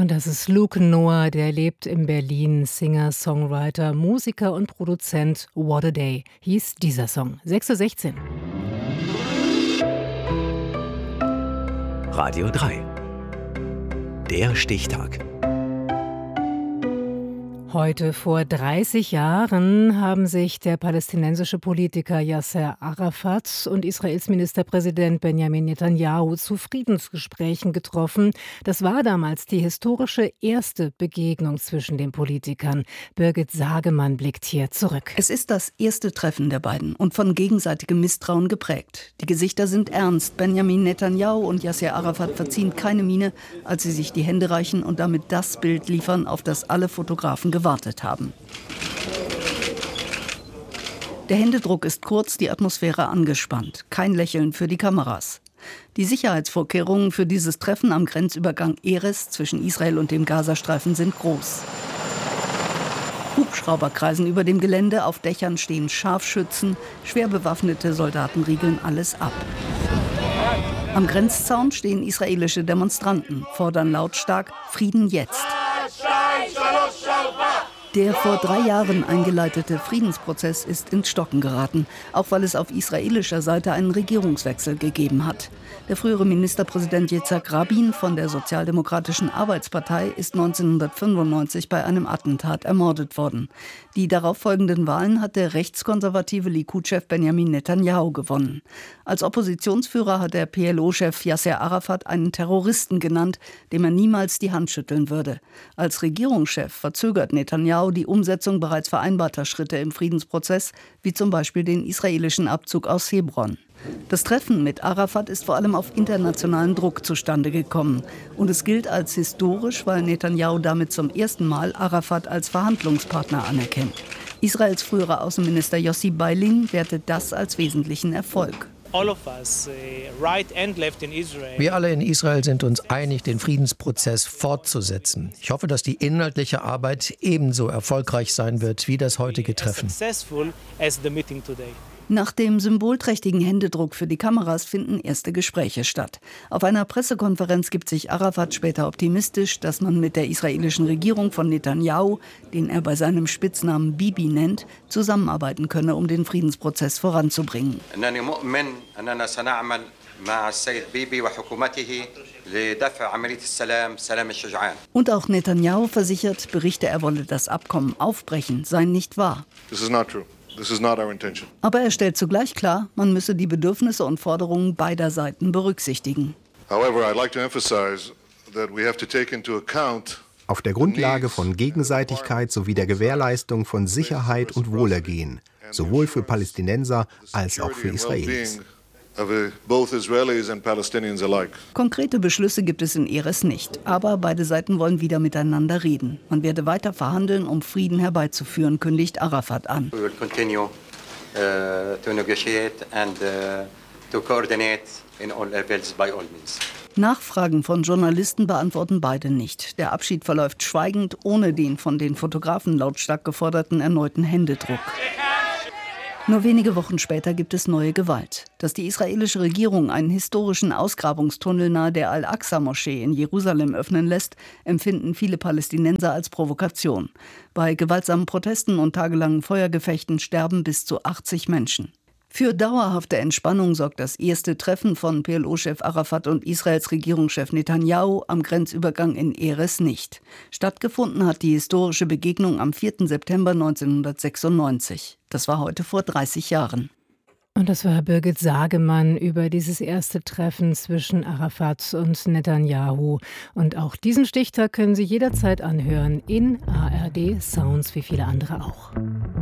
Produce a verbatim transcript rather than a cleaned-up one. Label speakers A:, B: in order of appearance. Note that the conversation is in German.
A: Und das ist Luke Noah, der lebt in Berlin, Singer, Songwriter, Musiker und Produzent. What a Day hieß dieser Song. sechs Uhr sechzehn.
B: Radio drei. Der Stichtag.
A: Heute vor dreißig Jahren haben sich der palästinensische Politiker Yasser Arafat und Israels Ministerpräsident Benjamin Netanyahu zu Friedensgesprächen getroffen. Das war damals die historische erste Begegnung zwischen den Politikern. Birgit Sagemann blickt hier zurück.
C: Es ist das erste Treffen der beiden und von gegenseitigem Misstrauen geprägt. Die Gesichter sind ernst. Benjamin Netanyahu und Yasser Arafat verziehen keine Miene, als sie sich die Hände reichen und damit das Bild liefern, auf das alle Fotografen gewartet haben. Der Händedruck ist kurz, die Atmosphäre angespannt. Kein Lächeln für die Kameras. Die Sicherheitsvorkehrungen für dieses Treffen am Grenzübergang Erez zwischen Israel und dem Gazastreifen sind groß. Hubschrauber kreisen über dem Gelände, auf Dächern stehen Scharfschützen, schwer bewaffnete Soldaten riegeln alles ab. Am Grenzzaun stehen israelische Demonstranten, fordern lautstark Frieden jetzt. Der vor drei Jahren eingeleitete Friedensprozess ist ins Stocken geraten, auch weil es auf israelischer Seite einen Regierungswechsel gegeben hat. Der frühere Ministerpräsident Yitzhak Rabin von der Sozialdemokratischen Arbeitspartei ist neunzehnhundertfünfundneunzig bei einem Attentat ermordet worden. Die darauffolgenden Wahlen hat der rechtskonservative Likud-Chef Benjamin Netanyahu gewonnen. Als Oppositionsführer hat der P L O-Chef Yasser Arafat einen Terroristen genannt, dem er niemals die Hand schütteln würde. Als Regierungschef verzögert Netanyahu die Umsetzung bereits vereinbarter Schritte im Friedensprozess, wie zum Beispiel den israelischen Abzug aus Hebron. Das Treffen mit Arafat ist vor allem auf internationalen Druck zustande gekommen. Und es gilt als historisch, weil Netanyahu damit zum ersten Mal Arafat als Verhandlungspartner anerkennt. Israels früherer Außenminister Yossi Beilin wertet das als wesentlichen Erfolg.
D: Wir alle in Israel sind uns einig, den Friedensprozess fortzusetzen. Ich hoffe, dass die inhaltliche Arbeit ebenso erfolgreich sein wird wie das heutige Treffen.
C: Nach dem symbolträchtigen Händedruck für die Kameras finden erste Gespräche statt. Auf einer Pressekonferenz gibt sich Arafat später optimistisch, dass man mit der israelischen Regierung von Netanyahu, den er bei seinem Spitznamen Bibi nennt, zusammenarbeiten könne, um den Friedensprozess voranzubringen. Und auch Netanyahu versichert, Berichte, er wolle das Abkommen aufbrechen, seien nicht wahr.
E: This is not true. This is not our intention.
C: Aber er stellt zugleich klar, man müsse die Bedürfnisse und Forderungen beider Seiten berücksichtigen.
E: However, I'd like to emphasize that we have to take into account
F: auf der Grundlage von Gegenseitigkeit sowie der Gewährleistung von Sicherheit und Wohlergehen, sowohl für Palästinenser als auch für Israelis.
C: Konkrete Beschlüsse gibt es in Erez nicht, aber beide Seiten wollen wieder miteinander reden. Man werde weiter verhandeln, um Frieden herbeizuführen, kündigt Arafat an.
G: We will continue uh, to negotiate and uh, to coordinate in all levels by all means.
C: Nachfragen von Journalisten beantworten beide nicht. Der Abschied verläuft schweigend, ohne den von den Fotografen lautstark geforderten erneuten Händedruck. Nur wenige Wochen später gibt es neue Gewalt. Dass die israelische Regierung einen historischen Ausgrabungstunnel nahe der Al-Aqsa-Moschee in Jerusalem öffnen lässt, empfinden viele Palästinenser als Provokation. Bei gewaltsamen Protesten und tagelangen Feuergefechten sterben bis zu achtzig Menschen. Für dauerhafte Entspannung sorgt das erste Treffen von P L O-Chef Arafat und Israels Regierungschef Netanyahu am Grenzübergang in Erez nicht. Stattgefunden hat die historische Begegnung am vierten September neunzehnhundertsechsundneunzig. Das war heute vor dreißig Jahren.
A: Und das war Birgit Sagemann über dieses erste Treffen zwischen Arafat und Netanyahu. Und auch diesen Stichtag können Sie jederzeit anhören in A R D Sounds, wie viele andere auch.